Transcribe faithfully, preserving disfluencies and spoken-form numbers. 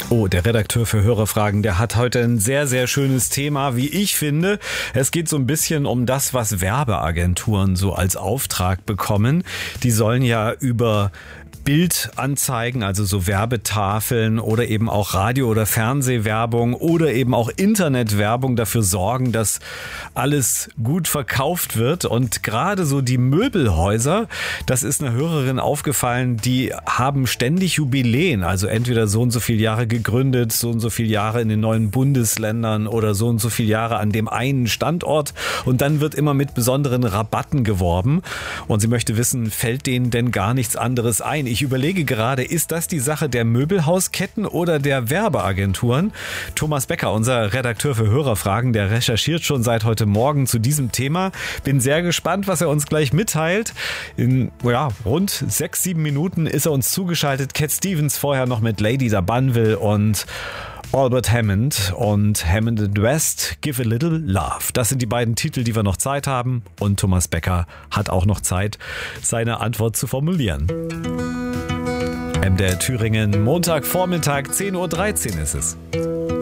Oh, der Redakteur für Hörerfragen, der hat heute ein sehr, sehr schönes Thema, wie ich finde. Es geht so ein bisschen um das, was Werbeagenturen so als Auftrag bekommen. Die sollen ja über Bildanzeigen, also so Werbetafeln oder eben auch Radio- oder Fernsehwerbung oder eben auch Internetwerbung dafür sorgen, dass alles gut verkauft wird. Und gerade so die Möbelhäuser, das ist einer Hörerin aufgefallen, die haben ständig Jubiläen, also entweder so und so viele Jahre gegründet, so und so viele Jahre in den neuen Bundesländern oder so und so viele Jahre an dem einen Standort, und dann wird immer mit besonderen Rabatten geworben und sie möchte wissen, fällt denen denn gar nichts anderes ein? Ich überlege gerade, ist das die Sache der Möbelhausketten oder der Werbeagenturen? Thomas Becker, unser Redakteur für Hörerfragen, der recherchiert schon seit heute Morgen zu diesem Thema. Bin sehr gespannt, was er uns gleich mitteilt. In ja, rund sechs, sieben Minuten ist er uns zugeschaltet. Cat Stevens vorher noch mit Lady da Banville und Albert Hammond und Hammond and West, Give a Little Love. Das sind die beiden Titel, die wir noch Zeit haben. Und Thomas Becker hat auch noch Zeit, seine Antwort zu formulieren. M D R Thüringen, Montagvormittag, zehn Uhr dreizehn ist es.